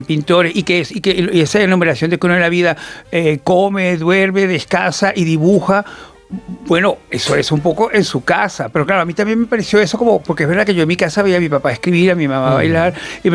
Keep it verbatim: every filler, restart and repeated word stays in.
pintores, y que, es, y que y esa enumeración de que uno en la vida eh, come, duerme, descansa y dibuja. Bueno, eso es un poco en su casa, pero claro, a mí también me pareció eso como, porque es verdad que yo en mi casa veía a mi papá escribir, a mi mamá bailar, y me